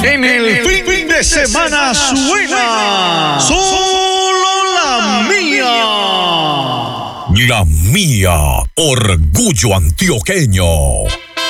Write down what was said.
En el fin de semana suena solo la mía. La mía, orgullo antioqueño.